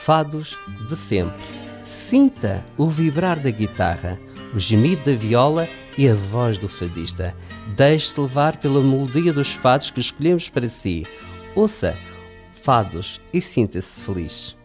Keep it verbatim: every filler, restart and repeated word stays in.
fados de sempre. Sinta o vibrar da guitarra, o gemido da viola e a voz do fadista. Deixe-se levar pela melodia dos fados que escolhemos para si. Ouça fados e sinta-se feliz.